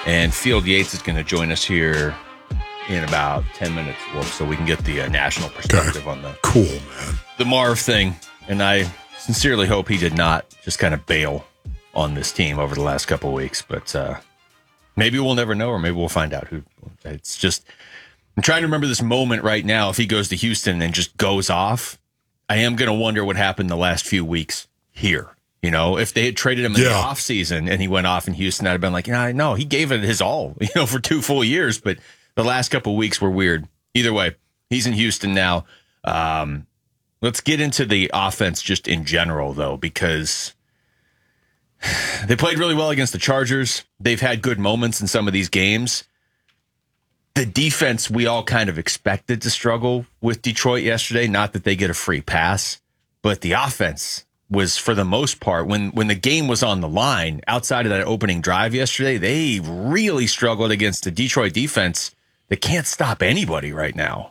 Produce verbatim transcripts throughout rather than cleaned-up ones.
And Field Yates is going to join us here in about ten minutes, Wolf, so we can get the uh, national perspective okay. on the cool, man. the Marv thing. And I sincerely hope he did not just kind of bail on this team over the last couple of weeks. But uh, maybe we'll never know, or maybe we'll find out who. It's just, I'm trying to remember this moment right now. If he goes to Houston and just goes off, I am going to wonder what happened the last few weeks here. You know, if they had traded him in yeah. the offseason and he went off in Houston, I'd have been like, you know, no, he gave it his all, you know, for two full years. But the last couple of weeks were weird. Either way, he's in Houston now. Um, let's get into the offense just in general, though, because they played really well against the Chargers. They've had good moments in some of these games. The defense, we all kind of expected to struggle with Detroit yesterday. Not that they get a free pass, but the offense was, for the most part, when when the game was on the line, outside of that opening drive yesterday, they really struggled against the Detroit defense that can't stop anybody right now.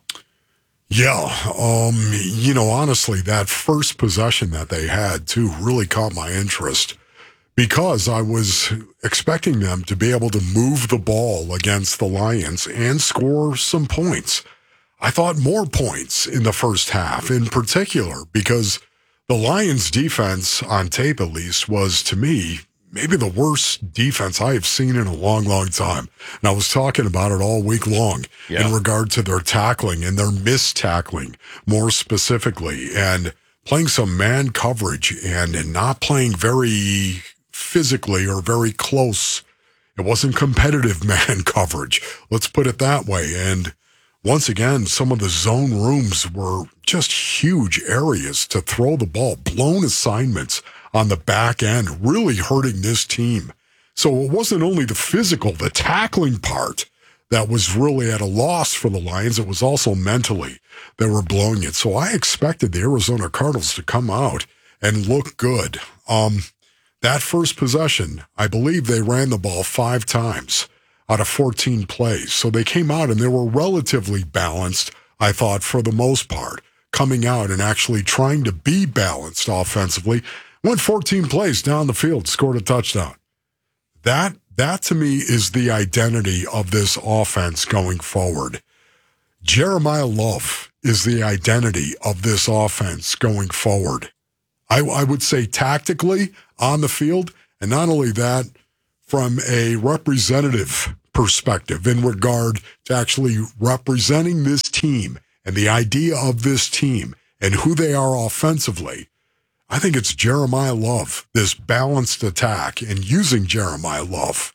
Yeah, um, you know, honestly, that first possession that they had, too, really caught my interest because I was expecting them to be able to move the ball against the Lions and score some points. I thought more points in the first half in particular because the Lions' defense, on tape at least, was, to me, maybe the worst defense I have seen in a long, long time. And I was talking about it all week long yeah. in regard to their tackling and their mistackling, more specifically, and playing some man coverage and, and not playing very physically or very close. It wasn't competitive man coverage. Let's put it that way. And once again, some of the zone rooms were just huge areas to throw the ball, blown assignments on the back end, really hurting this team. So it wasn't only the physical, the tackling part that was really at a loss for the Lions. It was also mentally they were blowing it. So I expected the Arizona Cardinals to come out and look good. Um, that first possession, I believe they ran the ball five times out of fourteen plays. So they came out and they were relatively balanced, I thought, for the most part, coming out and actually trying to be balanced offensively. Went fourteen plays down the field, scored a touchdown. That, that to me is the identity of this offense going forward. Jeremiah Love is the identity of this offense going forward. I, I would say tactically on the field, and not only that, from a representative perspective in regard to actually representing this team and the idea of this team and who they are offensively. I think it's Jeremiah Love, this balanced attack, and using Jeremiah Love.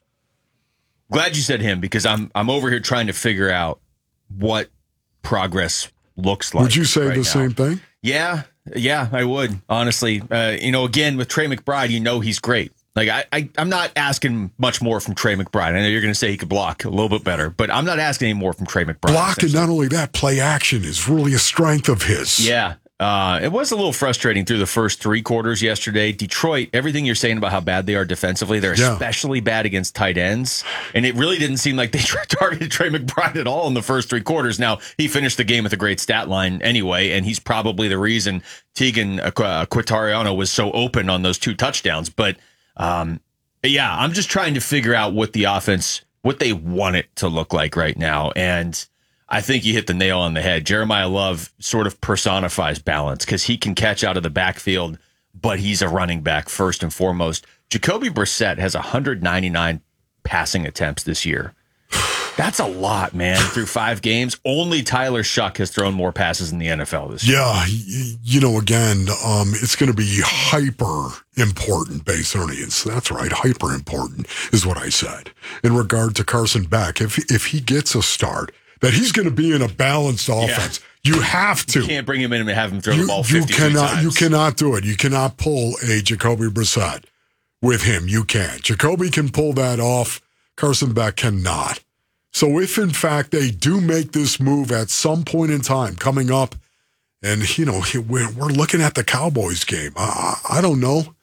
Glad you said him, because I'm I'm over here trying to figure out what progress looks like. Would you say right the now. same thing? Yeah, yeah, I would, honestly. Uh, you know, again, with Trey McBride, you know he's great. Like, I, I, I'm not asking much more from Trey McBride. I know you're going to say he could block a little bit better, but I'm not asking any more from Trey McBride. Block, and not only that, play action is really a strength of his. Yeah. Uh, it was a little frustrating through the first three quarters yesterday. Detroit, everything you're saying about how bad they are defensively, they're yeah. especially bad against tight ends. And it really didn't seem like they targeted Trey McBride at all in the first three quarters. Now, he finished the game with a great stat line anyway, and he's probably the reason Tegan Quintariano was so open on those two touchdowns. But, um, yeah, I'm just trying to figure out what the offense, what they want it to look like right now. And I think you hit the nail on the head. Jeremiah Love sort of personifies balance because he can catch out of the backfield, but he's a running back first and foremost. Jacoby Brissett has one hundred ninety-nine passing attempts this year. That's a lot, man. Through five games, only Tyler Shuck has thrown more passes in the N F L this year. Yeah, you know, again, um, it's going to be hyper important, Base Earnings. That's right, hyper important is what I said in regard to Carson Beck. If if he gets a start, that he's going to be in a balanced offense. Yeah. You have to. You can't bring him in and have him throw you, the ball fifty you cannot, times. You cannot do it. You cannot pull a Jacoby Brissett with him. You can't. Jacoby can pull that off. Carson Beck cannot. So if, in fact, they do make this move at some point in time coming up, and, you know, we're, we're looking at the Cowboys game, I, I don't know.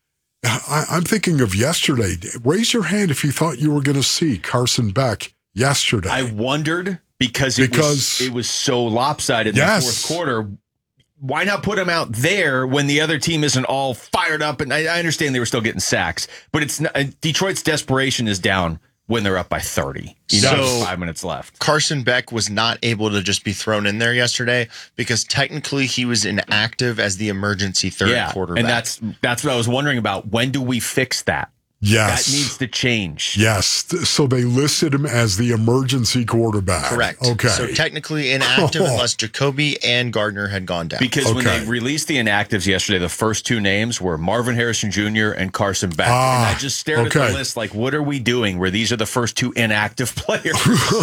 I, I'm thinking of yesterday. Raise your hand if you thought you were going to see Carson Beck yesterday. I wondered because it, because, was, it was so lopsided yes. in the fourth quarter. Why not put him out there when the other team isn't all fired up? And I, I understand they were still getting sacks, but it's not, Detroit's desperation is down when they're up by thirty. You know, So- five minutes left. Carson Beck was not able to just be thrown in there yesterday because technically he was inactive as the emergency third Yeah, quarterback. and that's that's what I was wondering about. When do we fix that? Yes. That needs to change. Yes. So they listed him as the emergency quarterback. correct. Okay. So technically inactive unless Jacoby and Gardner had gone down. Because when Okay. they released the inactives yesterday, the first two names were Marvin Harrison Junior and Carson Beck. Ah, and I just stared at okay. the list like, what are we doing where these are the first two inactive players?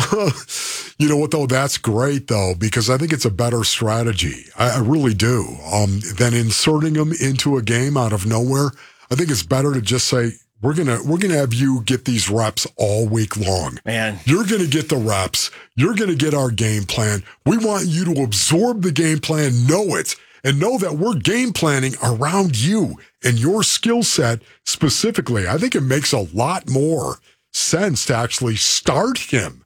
You know what, though? That's great, though, because I think it's a better strategy. I, I really do. Um, than inserting them into a game out of nowhere. I think it's better to just say, we're gonna we're gonna have you get these reps all week long. Man. You're gonna get the reps. You're gonna get our game plan. We want you to absorb the game plan, know it, and know that we're game planning around you and your skill set specifically. I think it makes a lot more sense to actually start him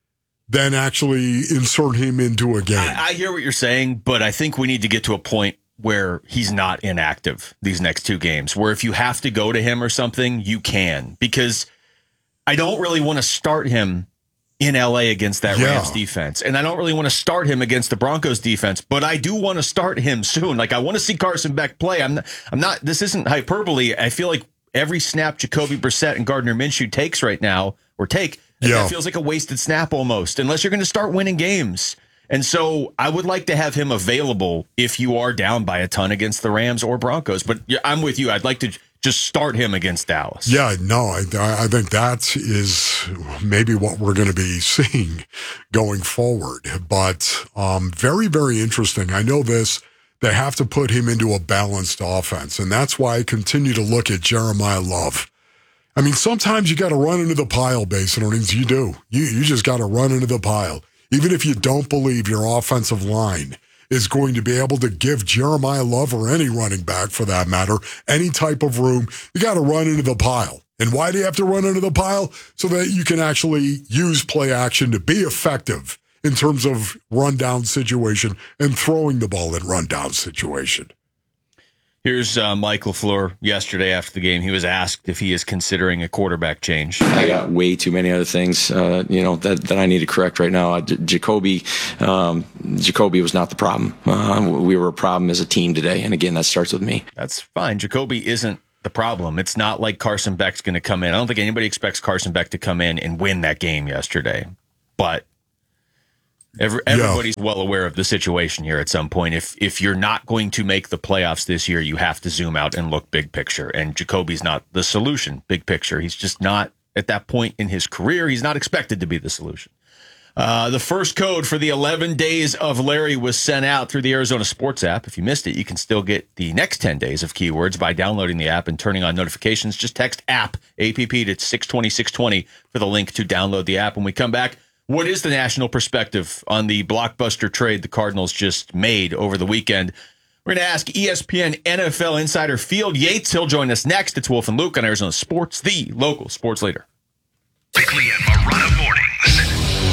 than actually insert him into a game. I, I hear what you're saying, but I think we need to get to a point where he's not inactive these next two games, where if you have to go to him or something, you can, because I don't really want to start him in L A against that Yeah. Rams defense. And I don't really want to start him against the Broncos defense, but I do want to start him soon. Like, I want to see Carson Beck play. I'm not, I'm not, this isn't hyperbole. I feel like every snap Jacoby Brissett and Gardner Minshew takes right now, or take, Yeah. that feels like a wasted snap almost, unless you're going to start winning games. And so I would like to have him available if you are down by a ton against the Rams or Broncos. But yeah, I'm with you. I'd like to just start him against Dallas. Yeah, no, I, I think that is maybe what we're going to be seeing going forward. But um, very, very interesting. I know this. They have to put him into a balanced offense. And that's why I continue to look at Jeremiah Love. I mean, sometimes you got to run into the pile, Basin earnings. You do. You, you just got to run into the pile. Even if you don't believe your offensive line is going to be able to give Jeremiah Love, or any running back for that matter, any type of room, you got to run into the pile. And why do you have to run into the pile? So that you can actually use play action to be effective in terms of rundown situation and throwing the ball in rundown situation. Here's uh, Mike LaFleur yesterday after the game. He was asked if he is considering a quarterback change. I got way too many other things, uh, you know, that, that I need to correct right now. J- Jacoby, um, Jacoby was not the problem. Uh, we were a problem as a team today, and again, that starts with me. That's fine. Jacoby isn't the problem. It's not like Carson Beck's going to come in. I don't think anybody expects Carson Beck to come in and win that game yesterday. But every, everybody's yeah. well aware of the situation here at some point. If if you're not going to make the playoffs this year, you have to zoom out and look big picture. And Jacoby's not the solution, big picture. He's just not at that point in his career. He's not expected to be the solution. Uh, the first code for the eleven days of Larry was sent out through the Arizona Sports app. If you missed it, you can still get the next ten days of keywords by downloading the app and turning on notifications. Just text app, A P P, to six twenty, six twenty for the link to download the app. When we come back, what is the national perspective on the blockbuster trade the Cardinals just made over the weekend? We're going to ask E S P N N F L insider Field Yates. He'll join us next. It's Wolf and Luke on Arizona Sports, the local sports leader. Bickley and Marotta mornings.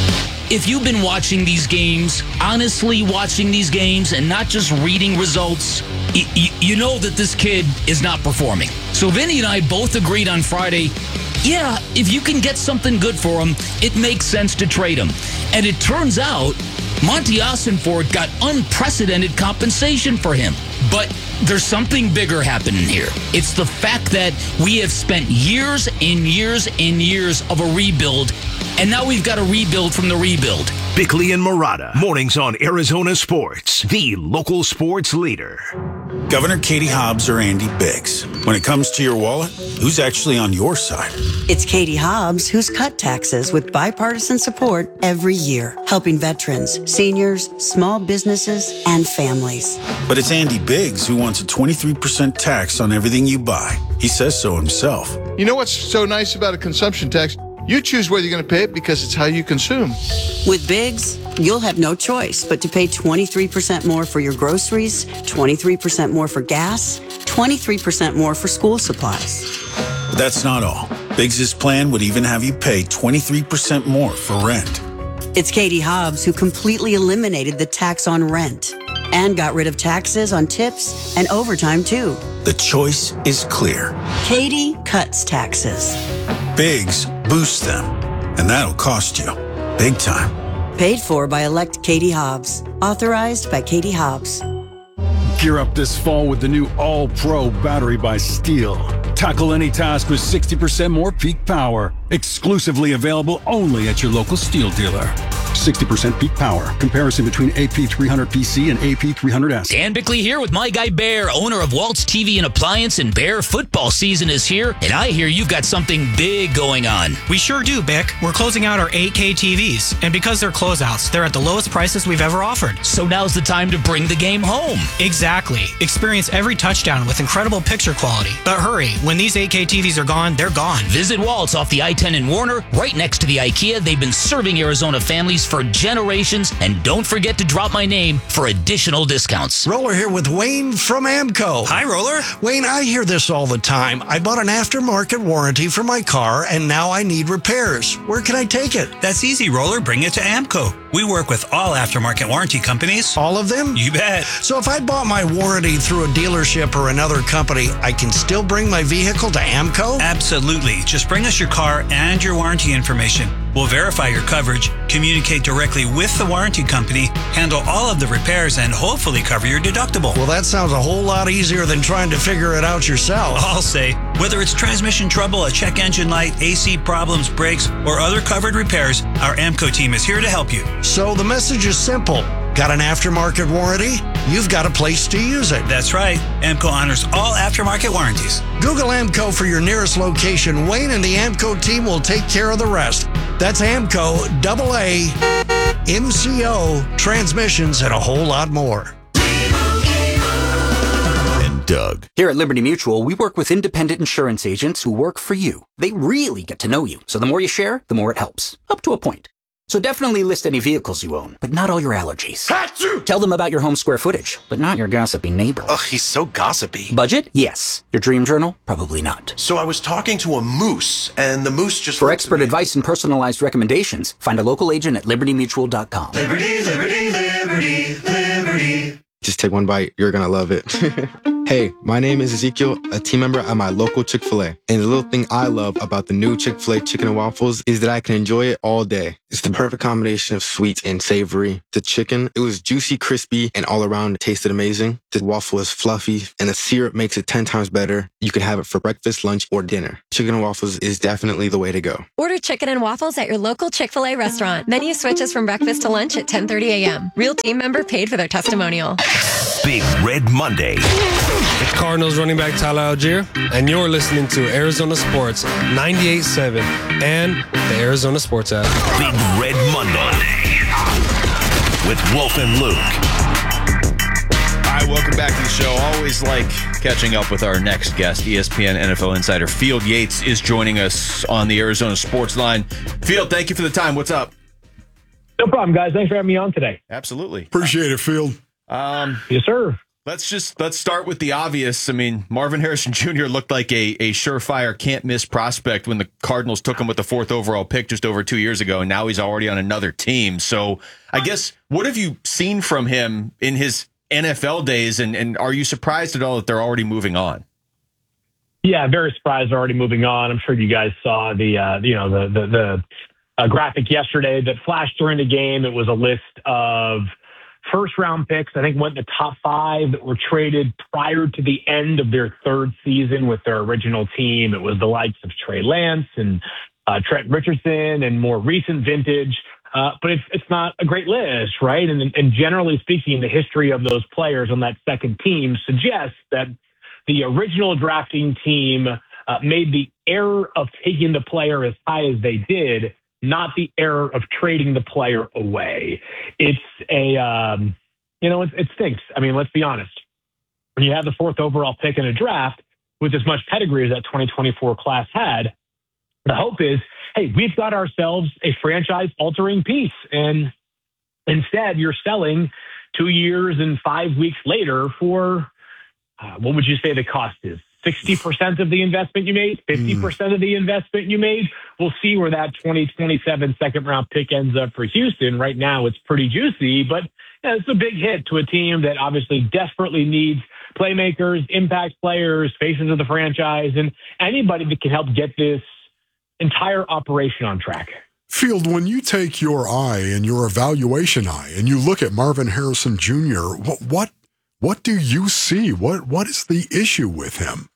If you've been watching these games, honestly watching these games and not just reading results, y- y- you know that this kid is not performing. So Vinny and I both agreed on Friday, yeah, if you can get something good for him, it makes sense to trade him. And it turns out Monty Ossenford got unprecedented compensation for him. But there's something bigger happening here. It's the fact that we have spent years and years and years of a rebuild, and now we've got to rebuild from the rebuild. Bickley and Marotta, mornings on Arizona Sports, the local sports leader. Governor Katie Hobbs or Andy Biggs? When it comes to your wallet, who's actually on your side? It's Katie Hobbs, who's cut taxes with bipartisan support every year, helping veterans, seniors, small businesses, and families. But it's Andy Biggs who wants a twenty-three percent tax on everything you buy. He says so himself. You know what's so nice about a consumption tax? You choose whether you're going to pay it because it's how you consume. With Biggs, you'll have no choice but to pay twenty-three percent more for your groceries, twenty-three percent more for gas, twenty-three percent more for school supplies. But that's not all. Biggs' plan would even have you pay twenty-three percent more for rent. It's Katie Hobbs who completely eliminated the tax on rent. and got rid of taxes on tips and overtime, too. The choice is clear. Katie cuts taxes. Biggs boosts them, and that'll cost you big time. Paid for by Elect Katie Hobbs. Authorized by Katie Hobbs. Gear up this fall with the new All-Pro battery by Steel. Tackle any task with sixty percent more peak power. Exclusively available only at your local Steel dealer. sixty percent peak power. Comparison between A P three hundred P C and A P three hundred S. Dan Bickley here with my guy Bear, owner of Walt's T V and Appliance, and Bear football season is here, and I hear you've got something big going on. We sure do, Bick. We're closing out our eight K T Vs, and because they're closeouts, they're at the lowest prices we've ever offered. So now's the time to bring the game home. Exactly. Experience every touchdown with incredible picture quality. But hurry, when these eight K T Vs are gone, they're gone. Visit Walt's off the I ten in Warner, right next to the IKEA. They've been serving Arizona families for generations, and don't forget to drop my name for additional discounts. Roller here with Wayne from Amco. Hi, Roller. Wayne, I hear this all the time. I bought an aftermarket warranty for my car, and now I need repairs. Where can I take it? That's easy, Roller. Bring it to Amco. We work with all aftermarket warranty companies. All of them? You bet. So if I bought my warranty through a dealership or another company, I can still bring my vehicle to Amco? Absolutely. Just bring us your car and your warranty information. We'll verify your coverage, communicate directly with the warranty company, handle all of the repairs, and hopefully cover your deductible. Well, that sounds a whole lot easier than trying to figure it out yourself. I'll say, whether it's transmission trouble, a check engine light, A C problems, brakes, or other covered repairs, our Amco team is here to help you. So the message is simple. Got an aftermarket warranty? You've got a place to use it. That's right. Amco honors all aftermarket warranties. Google Amco for your nearest location. Wayne and the Amco team will take care of the rest. That's Amco, double A, M C O, transmissions, and a whole lot more. And Doug. Here at Liberty Mutual, we work with independent insurance agents who work for you. They really get to know you, so the more you share, the more it helps. Up to a point. So definitely list any vehicles you own, but not all your allergies. Achoo! Tell them about your home square footage, but not your gossipy neighbor. Ugh, he's so gossipy. Budget? Yes. Your dream journal? Probably not. So I was talking to a moose, and the moose just... For expert advice and personalized recommendations, find a local agent at liberty mutual dot com. Liberty, liberty, liberty, liberty. Just take one bite. You're gonna love it. Hey, my name is Ezekiel, a team member at my local Chick-fil-A. And the little thing I love about the new Chick-fil-A chicken and waffles is that I can enjoy it all day. It's the perfect combination of sweet and savory. The chicken, it was juicy, crispy, and all around it tasted amazing. The waffle is fluffy, and the syrup makes it ten times better. You can have it for breakfast, lunch, or dinner. Chicken and waffles is definitely the way to go. Order chicken and waffles at your local Chick-fil-A restaurant. Menu switches from breakfast to lunch at ten thirty a.m. Real team member paid for their testimonial. Big Red Monday. It's Cardinals running back Tyler Algier, and you're listening to Arizona Sports ninety-eight point seven and the Arizona Sports app. Big Red Monday with Wolf and Luke. All right, welcome back to the show. Always like catching up with our next guest. E S P N N F L insider Field Yates is joining us on the Arizona Sports Line. Field, thank you for the time. What's up? No problem, guys. Thanks for having me on today. Absolutely. Appreciate it, Field. Um, yes, sir. Let's just let's start with the obvious. I mean, Marvin Harrison Junior looked like a, a surefire can't miss prospect when the Cardinals took him with the fourth overall pick just over two years ago, and now he's already on another team. So I guess, what have you seen from him in his N F L days, and, and are you surprised at all that they're already moving on? Yeah, very surprised they're already moving on. I'm sure you guys saw the uh, you know the the, the uh, graphic yesterday that flashed during the game. It was a list of first round picks, I think, went in the top five that were traded prior to the end of their third season with their original team. It was the likes of Trey Lance and uh, Trent Richardson and more recent vintage. Uh, but it's it's not a great list, right? And, and generally speaking, the history of those players on that second team suggests that the original drafting team uh, made the error of taking the player as high as they did, not the error of trading the player away. It's a, um, you know, it, it stinks. I mean, let's be honest. When you have the fourth overall pick in a draft with as much pedigree as that twenty twenty-four class had, the hope is, hey, we've got ourselves a franchise-altering piece. And instead, you're selling two years and five weeks later for, uh, what would you say the cost is? sixty percent of the investment you made, fifty percent of the investment you made. We'll see where that twenty twenty-seven second round pick ends up for Houston. Right now, it's pretty juicy, but you know, it's a big hit to a team that obviously desperately needs playmakers, impact players, faces of the franchise, and anybody that can help get this entire operation on track. Field, when you take your eye and your evaluation eye and you look at Marvin Harrison Junior, what what what do you see? What what is the issue with him?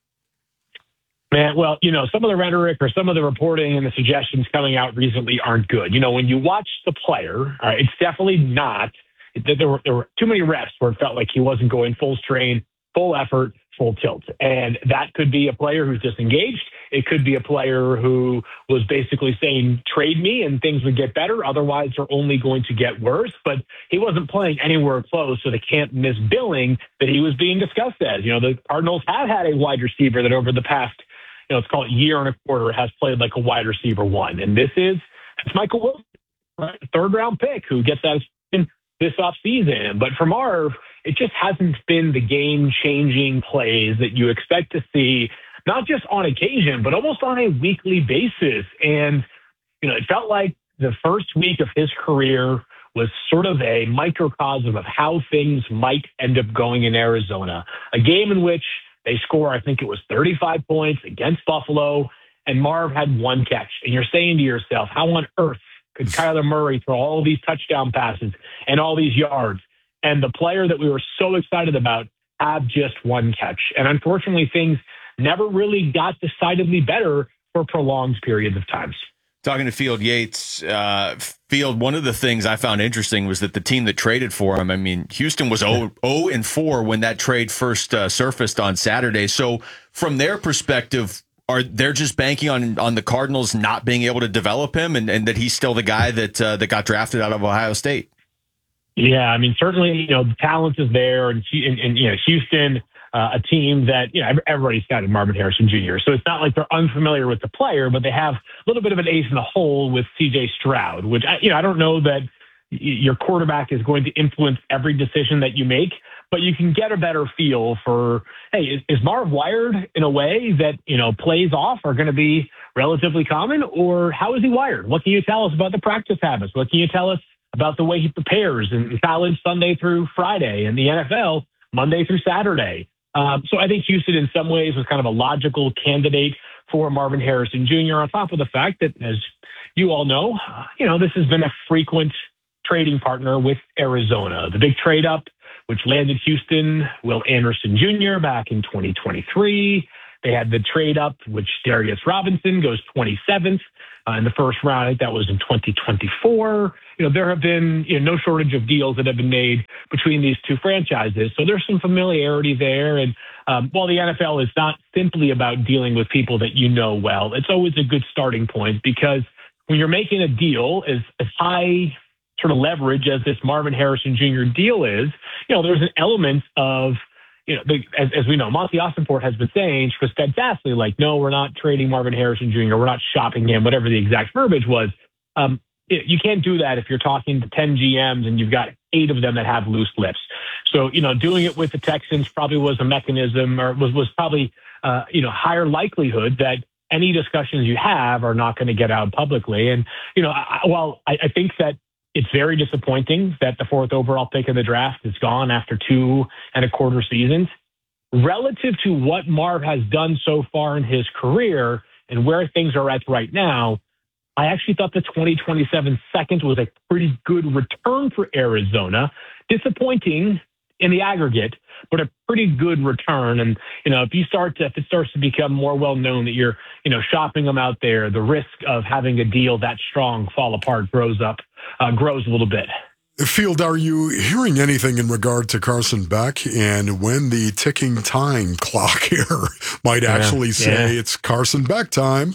Man, well, you know, some of the rhetoric or some of the reporting and the suggestions coming out recently aren't good. You know, when you watch the player, uh, it's definitely not. There were there were too many reps where it felt like he wasn't going full strain, full effort, full tilt. And that could be a player who's disengaged. It could be a player who was basically saying, trade me and things would get better. Otherwise, they're only going to get worse. But he wasn't playing anywhere close to the can't miss billing that he was being discussed as. You know, the Cardinals have had a wide receiver that over the past, you know, let's call it year and a quarter has played like a wide receiver one. And this is, it's Michael Wilson, right? Third round pick who gets that in this offseason. But for Marv, it just hasn't been the game-changing plays that you expect to see, not just on occasion, but almost on a weekly basis. And, you know, it felt like the first week of his career was sort of a microcosm of how things might end up going in Arizona. A game in which they score, I think it was thirty-five points against Buffalo, and Marv had one catch. And you're saying to yourself, how on earth could Kyler Murray throw all these touchdown passes and all these yards? And the player that we were so excited about have just one catch. And unfortunately, things never really got decidedly better for prolonged periods of time. Talking to Field Yates, uh, Field, one of the things I found interesting was that the team that traded for him, I mean, Houston was oh and four when that trade first uh, surfaced on Saturday. So from their perspective, are they're just banking on on the Cardinals not being able to develop him and, and that he's still the guy that uh, that got drafted out of Ohio State? Yeah, I mean, certainly, you know, the talent is there, and, and, and you know, Houston, uh, a team that, you know, everybody's scouted Marvin Harrison Junior So it's not like they're unfamiliar with the player, but they have a little bit of an ace in the hole with C J Stroud, which, I, you know, I don't know that your quarterback is going to influence every decision that you make, but you can get a better feel for, hey, is, is Marv wired in a way that, you know, plays off are going to be relatively common, or how is he wired? What can you tell us about the practice habits? What can you tell us about the way he prepares in college Sunday through Friday and the N F L Monday through Saturday? Um, so I think Houston in some ways was kind of a logical candidate for Marvin Harrison Junior on top of the fact that, as you all know, uh, you know, this has been a frequent trading partner with Arizona. The big trade up, which landed Houston, Will Anderson Junior back in twenty twenty-three. They had the trade up, which Darius Robinson goes twenty-seventh uh, in the first round. I think that was in twenty twenty-four. You know, there have been you know, no shortage of deals that have been made between these two franchises. So there's some familiarity there. And um, while the N F L is not simply about dealing with people that you know well, it's always a good starting point, because when you're making a deal as, as high sort of leverage as this Marvin Harrison Junior deal is, you know, there's an element of, you know, the, as, as we know, Monty Ossenfort has been saying steadfastly, like, no, we're not trading Marvin Harrison Junior We're not shopping him, whatever the exact verbiage was. Um, it, you can't do that if you're talking to ten G Ms and you've got eight of them that have loose lips. So, you know, doing it with the Texans probably was a mechanism, or was, was probably, uh, you know, higher likelihood that any discussions you have are not going to get out publicly. And, you know, I, while I, I think that it's very disappointing that the fourth overall pick in the draft is gone after two and a quarter seasons, relative to what Marv has done so far in his career and where things are at right now, I actually thought the twenty twenty-seven second was a pretty good return for Arizona. Disappointing in the aggregate, but a pretty good return. And, you know, if you start to, if it starts to become more well known that you're, you know, shopping them out there, the risk of having a deal that strong fall apart grows up, uh, grows a little bit. Field, are you hearing anything in regard to Carson Beck and when the ticking time clock here might yeah, actually say yeah. it's Carson Beck time?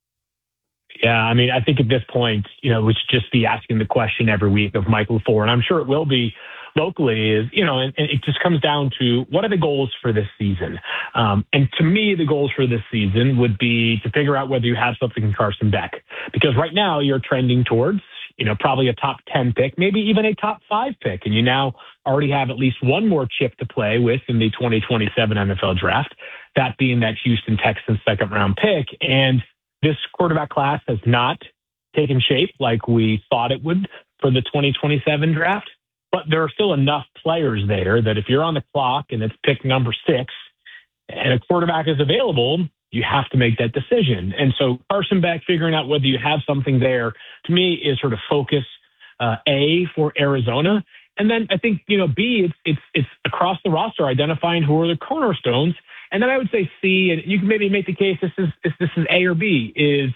Yeah, I mean, I think at this point, you know, we should just be asking the question every week of Michael Ford, and I'm sure it will be locally, is, you know, and, and it just comes down to what are the goals for this season? Um, and to me, the goals for this season would be to figure out whether you have something in Carson Beck, because right now you're trending towards you know, probably a top ten pick, maybe even a top five pick. And you now already have at least one more chip to play with in the twenty twenty-seven N F L draft, that being that Houston Texans second round pick. And this quarterback class has not taken shape like we thought it would for the twenty twenty-seven draft. But there are still enough players there that if you're on the clock and it's pick number six and a quarterback is available, you have to make that decision. And so Carson Beck figuring out whether you have something there, to me, is sort of focus uh, A for Arizona. And then I think, you know, B, it's, it's, it's across the roster, identifying who are the cornerstones. And then I would say C, and you can maybe make the case this is this, this is A or B, is,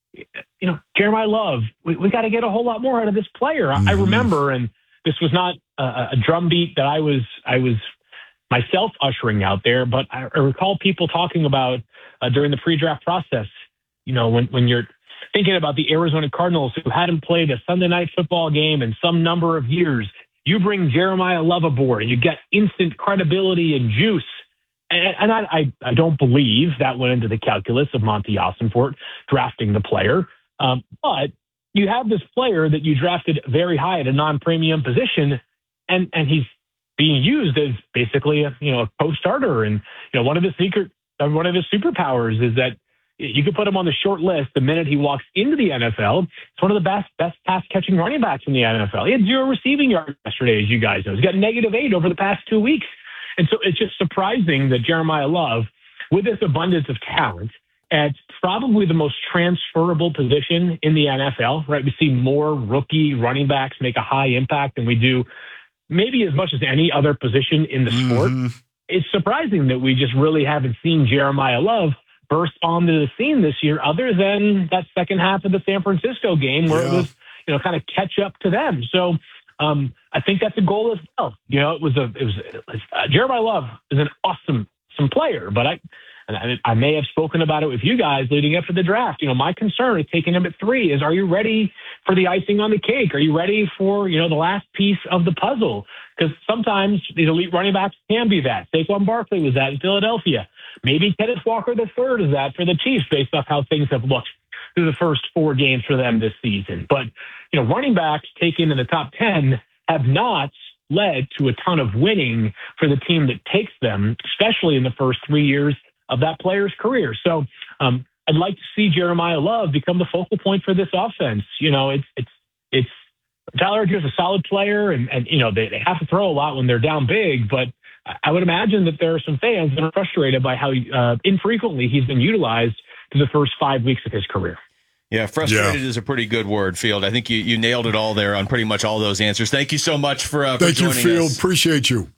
you know, Jeremiah Love. We, we got to get a whole lot more out of this player. Mm-hmm. I remember, and this was not a, a drumbeat that I was I was myself ushering out there, but I, I recall people talking about uh, during the pre-draft process, you know, when, when you're thinking about the Arizona Cardinals who hadn't played a Sunday night football game in some number of years, you bring Jeremiah Love aboard and you get instant credibility and juice. And, and I, I, I don't believe that went into the calculus of Monty Ossenfort drafting the player. Um, but you have this player that you drafted very high at a non-premium position, and, and he's being used as basically a, you know, a co-starter. And, you know, one of his secret, one of his superpowers is that you could put him on the short list the minute he walks into the N F L. It's one of the best, best pass catching running backs in the N F L. He had zero receiving yards yesterday, as you guys know. He's got negative eight over the past two weeks. And so it's just surprising that Jeremiah Love, with this abundance of talent, at probably the most transferable position in the N F L, right? We see more rookie running backs make a high impact than we do maybe as much as any other position in the sport. Mm-hmm. It's surprising that we just really haven't seen Jeremiah Love burst onto the scene this year, other than that second half of the San Francisco game where yeah. it was, you know, kind of catch up to them. So um, I think that's a goal as well. You know, it was a, it was, it was uh, Jeremiah Love is an awesome, some player, but I, and I, I may have spoken about it with you guys leading up to the draft. You know, my concern is taking him at three is, are you ready for the icing on the cake? Are you ready for, you know, the last piece of the puzzle? Because sometimes these elite running backs can be that. Saquon Barkley was that in Philadelphia. Maybe Kenneth Walker the third is that for the Chiefs, based off how things have looked through the first four games for them this season. But, you know, running backs taken in the top ten have not led to a ton of winning for the team that takes them, especially in the first three years of that player's career. So um, I'd like to see Jeremiah Love become the focal point for this offense. You know, it's, it's, it's Tyler Algier is a solid player, and, and you know, they, they have to throw a lot when they're down big, but I would imagine that there are some fans that are frustrated by how uh, infrequently he's been utilized to the first five weeks of his career. Yeah, frustrated yeah. is a pretty good word, Field. I think you, you nailed it all there on pretty much all those answers. Thank you so much for, uh, for Thank joining you, Field. us. Appreciate you.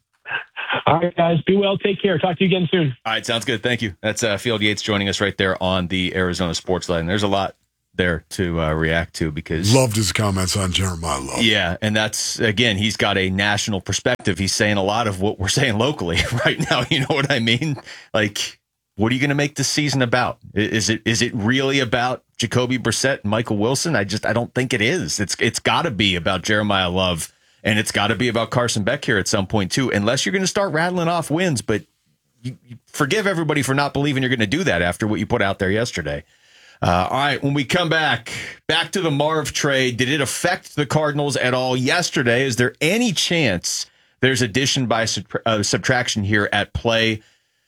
All right, guys. Be well. Take care. Talk to you again soon. All right, sounds good. Thank you. That's uh, Field Yates joining us right there on the Arizona Sports Line. There's a lot there to uh, react to because loved his comments on Jeremiah Love. Yeah, and that's again, he's got a national perspective. He's saying a lot of what we're saying locally right now. You know what I mean? Like, what are you going to make this season about? Is it is it really about Jacoby Brissett and Michael Wilson? I just I don't think it is. It's it's got to be about Jeremiah Love, and it's got to be about Carson Beck here at some point too. Unless you're going to start rattling off wins, but you, you forgive everybody for not believing you're going to do that after what you put out there yesterday. Uh, all right, when we come back, back to the Marv trade, did it affect the Cardinals at all yesterday? Is there any chance there's addition by sub- uh, subtraction here at play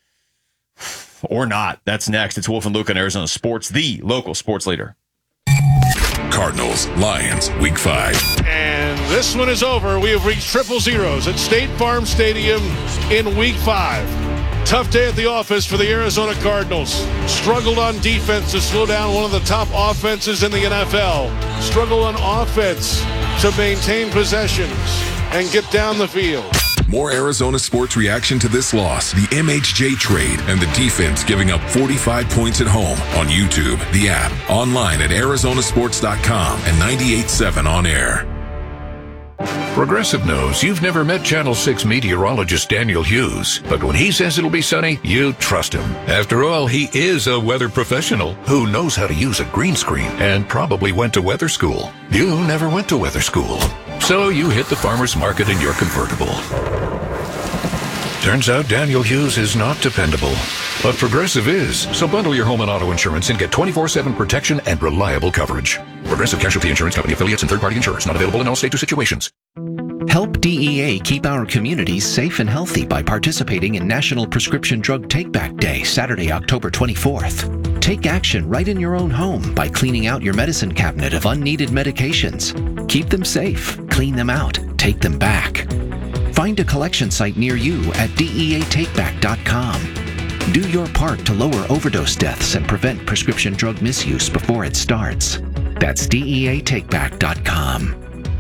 or not? That's next. It's Wolf and Luke on Arizona Sports, the local sports leader. Cardinals, Lions, week five. And this one is over. We have reached triple zeros at State Farm Stadium in week five. Tough day at the office for the Arizona Cardinals. Struggled on defense to slow down one of the top offenses in the N F L. Struggled on offense to maintain possessions and get down the field. More Arizona sports reaction to this loss, the M H J trade, and the defense giving up forty-five points at home on YouTube, the app, online at Arizona Sports dot com and ninety-eight point seven on air. Progressive knows you've never met Channel six meteorologist Daniel Hughes, but when he says it'll be sunny, you trust him. After all, he is a weather professional who knows how to use a green screen and probably went to weather school. You never went to weather school, so you hit the farmer's market in your convertible. Turns out Daniel Hughes is not dependable. But Progressive is. So bundle your home and auto insurance and get twenty-four seven protection and reliable coverage. Progressive Casualty Insurance Company affiliates and third-party insurers. Not available in all states or situations. Help D E A keep our communities safe and healthy by participating in National Prescription Drug Take-Back Day, Saturday, October twenty-fourth. Take action right in your own home by cleaning out your medicine cabinet of unneeded medications. Keep them safe, clean them out, take them back. Find a collection site near you at D E A take back dot com. Do your part to lower overdose deaths and prevent prescription drug misuse before it starts. That's D E A take back dot com.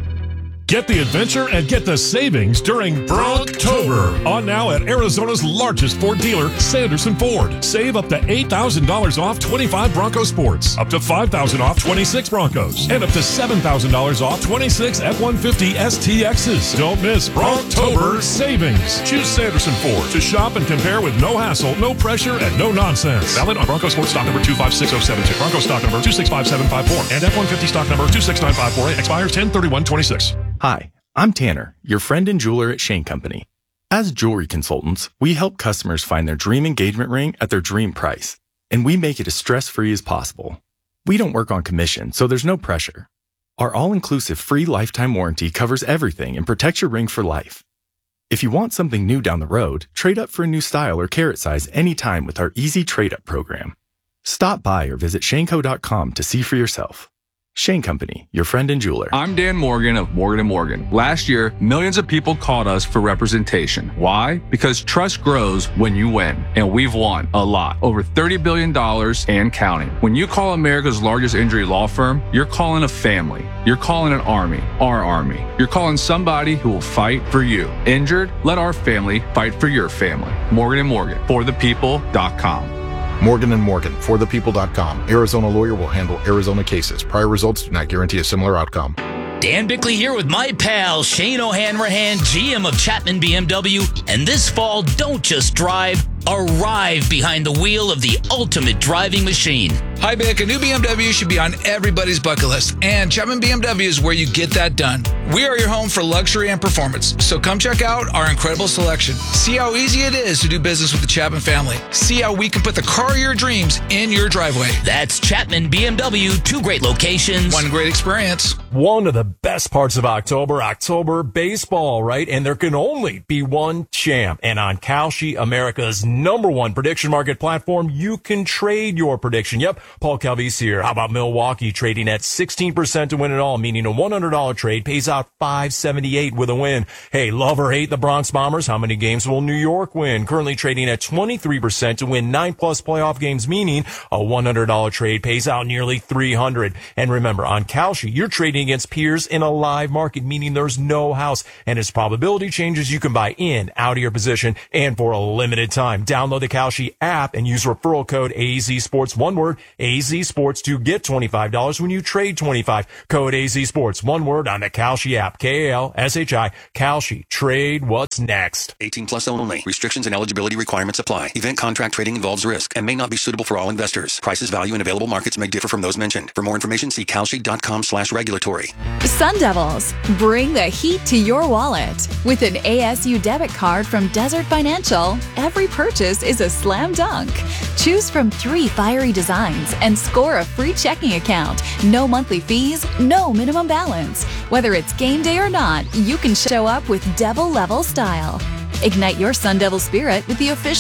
Get the adventure and get the savings during Brocktober. On now at Arizona's largest Ford dealer, Sanderson Ford. Save up to eight thousand dollars off twenty-five Bronco Sports, up to five thousand dollars off twenty-six Broncos, and up to seven thousand dollars off twenty-six F one fifty S T Xs. Don't miss Brocktober savings. Choose Sanderson Ford to shop and compare with no hassle, no pressure, and no nonsense. Valid on Bronco Sports stock number two five six zero seven two, Bronco stock number two six five seven five four, and F one fifty stock number two six nine five four eight. Expires ten thirty-one twenty-six. Hi, I'm Tanner, your friend and jeweler at Shane Company. As jewelry consultants, we help customers find their dream engagement ring at their dream price, and we make it as stress-free as possible. We don't work on commission, so there's no pressure. Our all-inclusive free lifetime warranty covers everything and protects your ring for life. If you want something new down the road, trade up for a new style or carat size anytime with our easy trade-up program. Stop by or visit shane co dot com to see for yourself. Shane Company, your friend and jeweler. I'm Dan Morgan of Morgan and Morgan. Last year, millions of people called us for representation. Why? Because trust grows when you win. And we've won a lot. Over thirty billion dollars and counting. When you call America's largest injury law firm, you're calling a family. You're calling an army. Our army. You're calling somebody who will fight for you. Injured? Let our family fight for your family. Morgan and Morgan. For the people dot com. Morgan and Morgan, for the people dot com. Arizona lawyer will handle Arizona cases. Prior results do not guarantee a similar outcome. Dan Bickley here with my pal Shane O'Hanrahan, G M of Chapman B M W. And this fall, don't just drive, arrive behind the wheel of the ultimate driving machine. Hi, Bick. A new B M W should be on everybody's bucket list, and Chapman B M W is where you get that done. We are your home for luxury and performance, so come check out our incredible selection. See how easy it is to do business with the Chapman family. See how we can put the car of your dreams in your driveway. That's Chapman B M W, two great locations. One great experience. One of the best parts of October, October baseball, right? And there can only be one champ. And on Kalshi, America's number one prediction market platform, you can trade your prediction. Yep, Paul Calvise here. How about Milwaukee trading at sixteen percent to win it all, meaning a one hundred dollars trade pays out five seventy-eight with a win. Hey, love or hate the Bronx Bombers? How many games will New York win? Currently trading at twenty-three percent to win nine plus playoff games, meaning a one hundred dollars trade pays out nearly three hundred dollars. And remember, on Kalshi, you're trading against peers in a live market, meaning there's no house. And as probability changes, you can buy in, out of your position, and for a limited time. Download the Kalshi app and use referral code A Z Sports, one word, A Z Sports, to get twenty-five dollars when you trade twenty-five dollars. Code A Z Sports, one word, on the Kalshi app. K A L S H I, Kalshi. Trade what's next. eighteen plus only. Restrictions and eligibility requirements apply. Event contract trading involves risk and may not be suitable for all investors. Prices, value, and available markets may differ from those mentioned. For more information, see kalshi dot com slash regulatory. Sun Devils, bring the heat to your wallet. With an A S U debit card from Desert Financial, every purchase is a slam dunk. Choose from three fiery designs and score a free checking account. No monthly fees, no minimum balance. Whether it's game day or not, you can show up with Devil level style. Ignite your Sun Devil spirit with the official